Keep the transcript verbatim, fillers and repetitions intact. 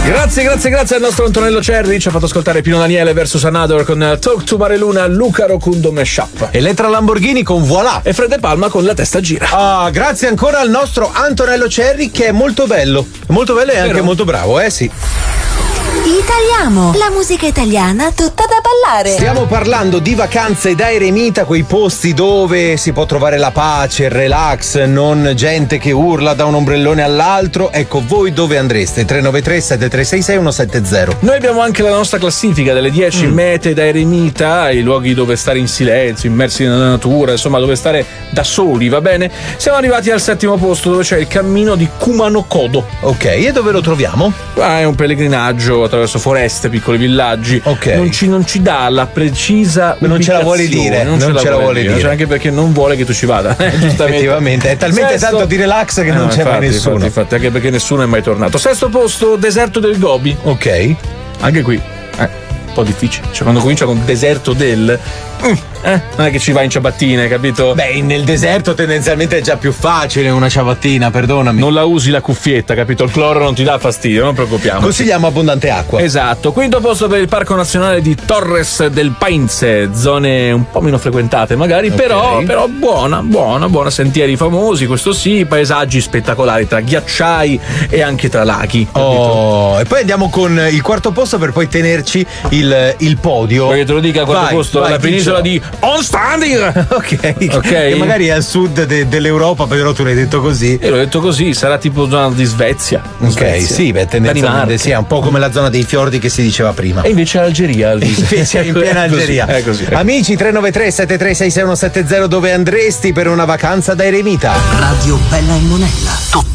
Grazie, grazie, grazie al nostro Antonello Cerri. Ci ha fatto ascoltare Pino Daniele versus Another con Talk to Mareluna, Luca Rocundo Mashup. Elettra Lamborghini con Voilà. E Fred De Palma con La testa gira. Ah, grazie ancora al nostro Antonello Cerri, che è molto bello. Molto bello e anche Vero? molto bravo, eh sì. Italiamo, la musica italiana tutta da ballare. Stiamo parlando di vacanze da eremita, quei posti dove si può trovare la pace, il relax, non gente che urla da un ombrellone all'altro. Ecco, voi dove andreste? tre nove tre sette tre sei sei uno sette zero. Noi abbiamo anche la nostra classifica delle dieci mm. mete da eremita, i luoghi dove stare in silenzio, immersi nella natura, insomma dove stare da soli, va bene? Siamo arrivati al settimo posto, dove c'è il cammino di Kumano-Kodo. Ok, e dove lo troviamo? Ah, è un pellegrinaggio attraverso foreste, piccoli villaggi. Ok. Non ci, non ci dà la precisa non ce la vuole dire, non, non ce, ce la vuole dire, dire. Anche perché non vuole che tu ci vada. Effettivamente, è talmente Sesto... tanto di relax che no, non c'è infatti, mai nessuno. Infatti, infatti, anche perché nessuno è mai tornato. Sesto posto, deserto del Gobi. Ok. Anche qui, eh, un po' difficile. Cioè, quando comincia con deserto del. Eh, non è che ci vai in ciabattine, capito? Beh, nel deserto tendenzialmente è già più facile una ciabattina, perdonami. Non la usi la cuffietta, capito? Il cloro non ti dà fastidio, non preoccupiamo. Consigliamo abbondante acqua. Esatto. Quinto posto per il Parco Nazionale di Torres del Paine, zone un po' meno frequentate magari, okay. però, però buona, buona, buona. Sentieri famosi, questo sì, paesaggi spettacolari tra ghiacciai e anche tra laghi. Capito? Oh, e poi andiamo con il quarto posto per poi tenerci il, il podio. Perché te lo dica, il quarto vai, posto, vai, la penisola di On Standing. Ok, ok. Che magari è al sud de- dell'Europa, però tu l'hai detto così. E l'ho detto così, sarà tipo zona di Svezia. Ok, Svezia. sì, beh, tendenzialmente sì, è un po' come la zona dei fiordi che si diceva prima. E invece Algeria, invece è in piena Algeria. È così, è così. Amici, tre nove tre sette tre sei sei uno sette zero, dove andresti per una vacanza da eremita? Radio Bella e Monella.